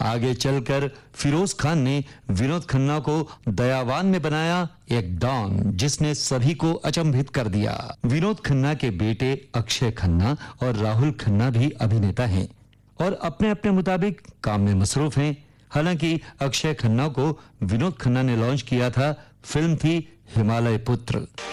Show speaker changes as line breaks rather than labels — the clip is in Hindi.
आगे चलकर फिरोज खान ने विनोद खन्ना को दयावान में बनाया एक डॉन जिसने सभी को अचंभित कर दिया। विनोद खन्ना के बेटे अक्षय खन्ना और राहुल खन्ना भी अभिनेता हैं और अपने अपने मुताबिक काम में मसरूफ हैं। हालांकि अक्षय खन्ना को विनोद खन्ना ने लॉन्च किया था, फिल्म थी हिमालय पुत्र।